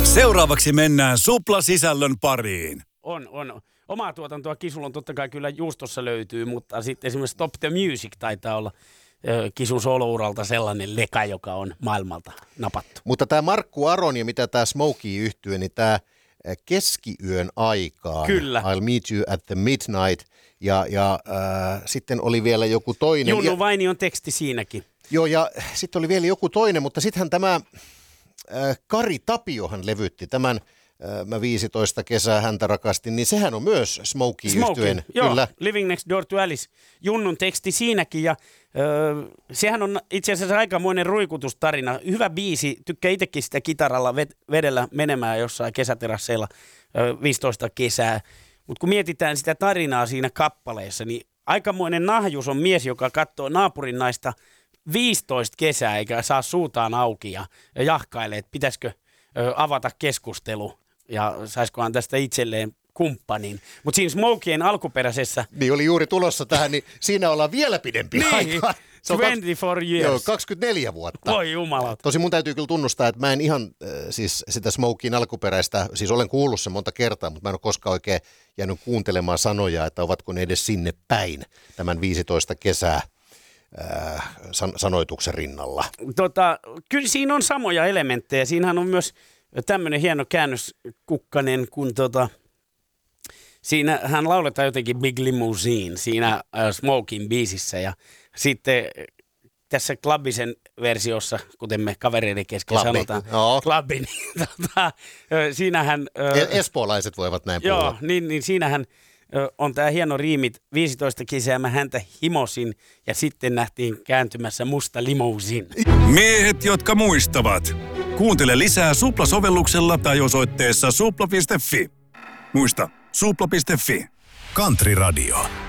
Seuraavaksi mennään Supla-sisällön pariin. On. Omaa tuotantoa Kisulla on totta kai kyllä juustossa löytyy, mutta sitten esimerkiksi Stop the Music taitaa olla Kisun solouralta sellainen leka, joka on maailmalta napattu. Mutta tämä Markku Aron ja mitä tämä Smokey-yhtye, niin tämä keskiyön aikaan. Kyllä. I'll meet you at the midnight. Ja sitten oli vielä joku toinen. Junnu Vainion teksti siinäkin. Joo, ja sitten oli vielä joku toinen, mutta sittenhän tämä Kari Tapiohan levytti tämän Mä 15 kesää häntä rakastin, niin sehän on myös Smokey-yhtyeen. Joo, kyllä. Living Next Door to Alice. Junnun teksti siinäkin ja sehän on itse asiassa aikamoinen ruikutustarina. Hyvä biisi, tykkää itsekin sitä kitaralla vedellä menemään jossain kesäterasseilla 15 kesää. Mutta kun mietitään sitä tarinaa siinä kappaleessa, niin aikamoinen nahjus on mies, joka katsoo naapurin naista 15 kesää eikä saa suutaan auki ja jahkailee, että pitäisikö avata keskustelu ja saisikohan tästä itselleen kumppanin. Mutta siinä Smokien alkuperäisessä... Niin oli juuri tulossa tähän, niin siinä ollaan vielä pidempi aika. 24 years. Joo, 24 vuotta. Voi jumala. Tosi mun täytyy kyllä tunnustaa, että mä en ihan siis sitä Smokien alkuperäistä, siis olen kuullut sen monta kertaa, mutta mä en ole koskaan oikein jäänyt kuuntelemaan sanoja, että ovatko ne edes sinne päin tämän 15 kesää sanoituksen rinnalla. Kyllä siinä on samoja elementtejä. Siinähän on myös tämmöinen hieno käännöskukkanen, kun siinä hän lauletaan jotenkin Big Limousine siinä Smokin biisissä ja sitten tässä Clubbisen versiossa, kuten me kavereiden kesken sanotaan, Clubbi, niin siinähän... Espoolaiset voivat näin puhua. Joo, niin siinähän on tämä hieno riimit, 15 kesää mä häntä himosin ja sitten nähtiin kääntymässä musta limousin. Miehet, jotka muistavat. Kuuntele lisää Supla-sovelluksella tai osoitteessa supla.fi. Muista, supla.fi. Country Radio.